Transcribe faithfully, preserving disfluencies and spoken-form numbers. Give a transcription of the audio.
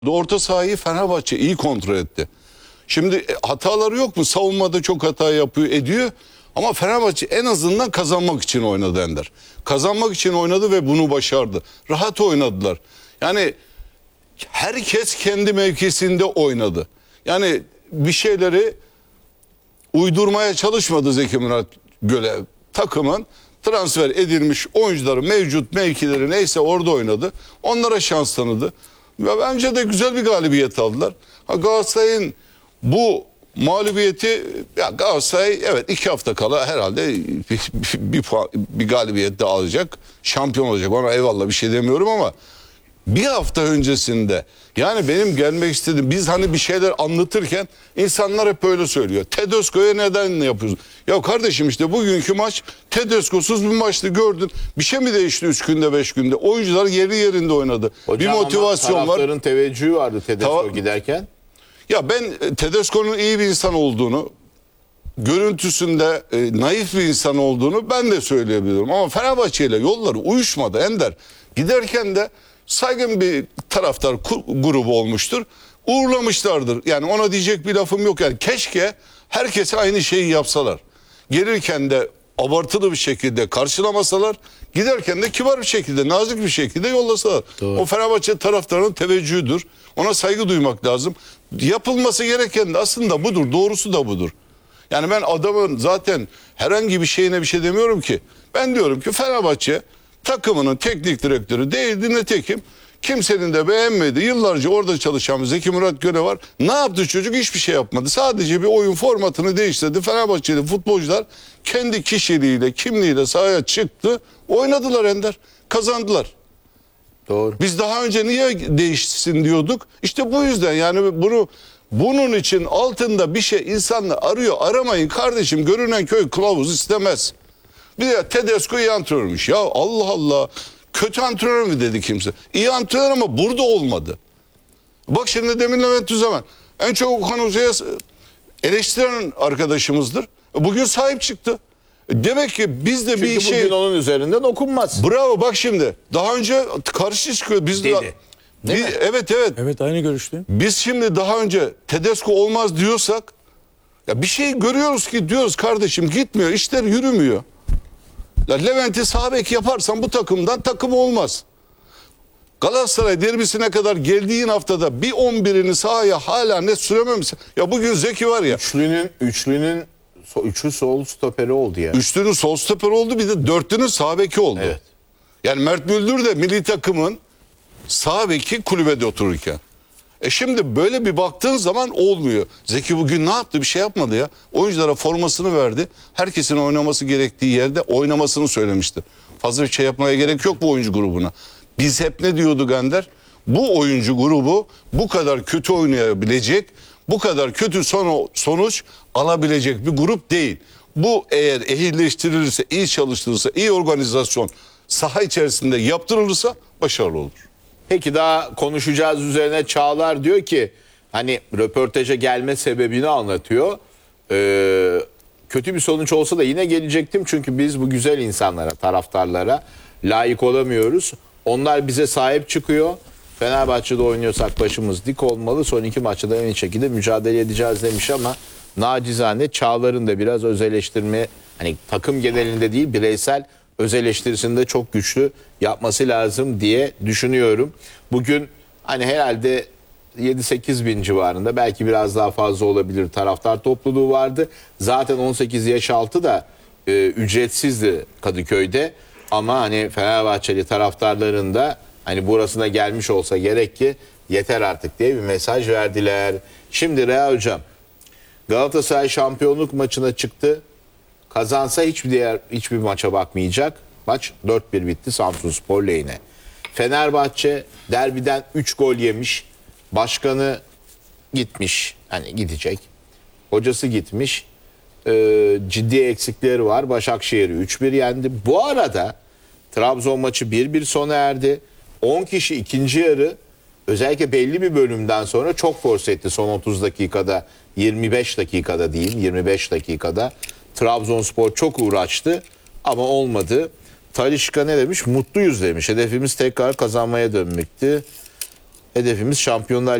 Orta sahayı Fenerbahçe iyi kontrol etti. Şimdi hataları yok mu? Savunmada çok hata yapıyor, ediyor. Ama Fenerbahçe en azından kazanmak için oynadı Ender. Kazanmak için oynadı ve bunu başardı. Rahat oynadılar. Yani herkes kendi mevkisinde oynadı. Yani bir şeyleri uydurmaya çalışmadı Zeki Murat Gölev. Takımın transfer edilmiş oyuncuları mevcut mevkileri neyse orada oynadı. Onlara şans tanıdı. Ve bence de güzel bir galibiyet aldılar. Ha, Galatasaray'ın bu mağlubiyeti, ya Galatasaray evet iki hafta kala herhalde bir, bir, bir, bir galibiyet de alacak. Şampiyon olacak. Ona eyvallah bir şey demiyorum ama bir hafta öncesinde yani benim gelmek istediğim, biz hani bir şeyler anlatırken insanlar hep böyle söylüyor. Tedesco'ya neden yapıyorsun? Ya kardeşim işte bugünkü maç Tedesco'suz bir maçtı, gördün. Bir şey mi değişti üç günde beş günde? Oyuncular yeri yerinde oynadı. Hocam, bir motivasyon var. Taraftarın teveccühü vardı Tedesco Ta giderken. Ya ben Tedesco'nun iyi bir insan olduğunu, görüntüsünde e, naif bir insan olduğunu ben de söyleyebilirim. Ama Fenerbahçe ile yolları uyuşmadı Ender. Giderken de saygın bir taraftar grubu olmuştur. Uğurlamışlardır. Yani ona diyecek bir lafım yok. Yani keşke herkese aynı şeyi yapsalar. Gelirken de abartılı bir şekilde karşılamasalar, giderken de kibar bir şekilde, nazik bir şekilde yollasalar. Doğru. O Fenerbahçe taraftarının teveccühüdür. Ona saygı duymak lazım. Yapılması gereken de aslında budur. Doğrusu da budur. Yani ben adamın zaten herhangi bir şeyine bir şey demiyorum ki. Ben diyorum ki Fenerbahçe takımının teknik direktörü değildi, nitekim kimsenin de beğenmediği, yıllarca orada çalışan Zeki Murat Gölev var. Ne yaptı çocuk? Hiçbir şey yapmadı. Sadece bir oyun formatını değiştirdi. Fenerbahçeli futbolcular kendi kişiliğiyle, kimliğiyle sahaya çıktı. Oynadılar Ender. Kazandılar. Doğru. Biz daha önce niye değişsin diyorduk? İşte bu yüzden yani bunu bunun için altında bir şey insanlar arıyor. Aramayın kardeşim. Görünen köy kılavuz istemez. Bir de Tedesco iyi antrenörmüş. Ya Allah Allah. Kötü antrenör mü dedi kimse? İyi antrenör ama burada olmadı. Bak şimdi demin Levent Tüzemen en çok Okan Hoca'ya eleştiren arkadaşımızdır. Bugün sahip çıktı. Demek ki biz de Çünkü bir şey... bugün onun üzerinden okunmaz. Bravo, bak şimdi. Daha önce karşı çıkıyor. Biz Dedi. de... Biz, evet evet. Evet, aynı görüşteyim. Biz şimdi daha önce Tedesco olmaz diyorsak, ya bir şey görüyoruz ki diyoruz kardeşim gitmiyor, işler yürümüyor. Ya Levent'i sağ bek yaparsan bu takımdan takım olmaz. Galatasaray derbisine kadar geldiğin haftada bir on birini sahaya hala net sürememişsin. Ya bugün Zeki var ya. Üçlünün, üçlünün üçlü sol stoperi oldu ya. Üçlünün sol stoper oldu, bir de dörtlünün sağ beki oldu. Evet. Yani Mert Müldür de milli takımın sağ beki kulübede otururken. E şimdi böyle bir baktığın zaman olmuyor. Zeki bugün ne yaptı? Bir şey yapmadı ya. Oyunculara formasını verdi. Herkesin oynaması gerektiği yerde oynamasını söylemişti. Fazla bir şey yapmaya gerek yok bu oyuncu grubuna. Biz hep ne diyorduk Ender? Bu oyuncu grubu bu kadar kötü oynayabilecek, bu kadar kötü son, sonuç alabilecek bir grup değil. Bu eğer ehilleştirilirse, iyi çalıştırılırsa, iyi organizasyon saha içerisinde yaptırılırsa başarılı olur. Peki daha konuşacağız üzerine. Çağlar diyor ki hani röportaja gelme sebebini anlatıyor. Ee, kötü bir sonuç olsa da yine gelecektim. Çünkü biz bu güzel insanlara, taraftarlara layık olamıyoruz. Onlar bize sahip çıkıyor. Fenerbahçe'de oynuyorsak başımız dik olmalı. Son iki maçta da en iyi şekilde mücadele edeceğiz demiş ama nacizane Çağlar'ın da biraz öz eleştirme, hani takım genelinde değil bireysel öz eleştirisinde çok güçlü yapması lazım diye düşünüyorum. Bugün hani herhalde yedi sekiz bin civarında, belki biraz daha fazla olabilir, taraftar topluluğu vardı. Zaten on sekiz yaş altı da e, ücretsizdi Kadıköy'de. Ama hani Fenerbahçeli taraftarların da hani burasına gelmiş olsa gerek ki yeter artık diye bir mesaj verdiler. Şimdi Reha Hocam, Galatasaray şampiyonluk maçına çıktı. Kazansa hiçbir diğer hiçbir maça bakmayacak. Maç dört bir bitti Samsunspor lehine. Fenerbahçe derbiden üç gol yemiş. Başkanı gitmiş. Hani gidecek. Hocası gitmiş. Ee, ciddi eksikleri var. Başakşehir'i üç bir yendi. Bu arada Trabzon maçı bir bir sona erdi. on kişi ikinci yarı özellikle belli bir bölümden sonra çok force etti. Son otuz dakikada, yirmi beş dakikada diyeyim, yirmi beş dakikada Trabzonspor çok uğraştı ama olmadı. Talisca ne demiş? Mutluyuz demiş. Hedefimiz tekrar kazanmaya dönmekti. Hedefimiz Şampiyonlar